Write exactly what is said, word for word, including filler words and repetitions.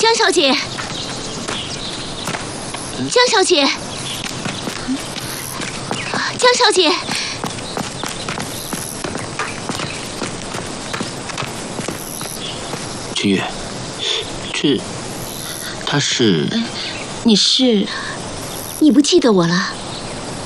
江小姐，江小姐，江小姐， 君越，这，他是？ 你是？你不记得我了？